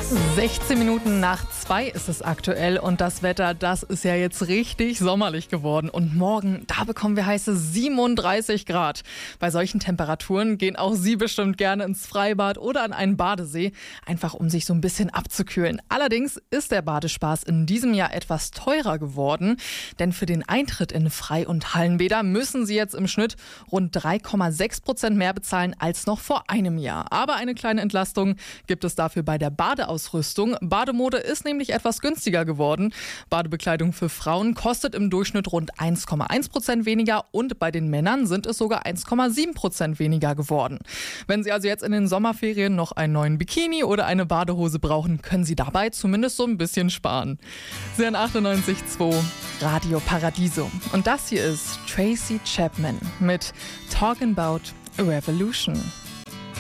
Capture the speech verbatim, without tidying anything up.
sechzehn Minuten nach zwei ist es aktuell und das Wetter, das ist ja jetzt richtig sommerlich geworden. Und morgen, da bekommen wir heiße siebenunddreißig Grad. Bei solchen Temperaturen gehen auch Sie bestimmt gerne ins Freibad oder an einen Badesee, einfach um sich so ein bisschen abzukühlen. Allerdings ist der Badespaß in diesem Jahr etwas teurer geworden, denn für den Eintritt in Frei- und Hallenbäder müssen Sie jetzt im Schnitt rund drei Komma sechs Prozent mehr bezahlen als noch vor einem Jahr. Aber eine kleine Entlastung gibt es dafür bei der Badeausrüstung. Bademode ist nämlich etwas günstiger geworden. Badebekleidung für Frauen kostet im Durchschnitt rund eins Komma eins Prozent weniger und bei den Männern sind es sogar eins Komma sieben Prozent weniger geworden. Wenn Sie also jetzt in den Sommerferien noch einen neuen Bikini oder eine Badehose brauchen, können Sie dabei zumindest so ein bisschen sparen. Sie hören achtundneunzig Komma zwei Radio Paradiso. Und das hier ist Tracy Chapman mit Talking About a Revolution.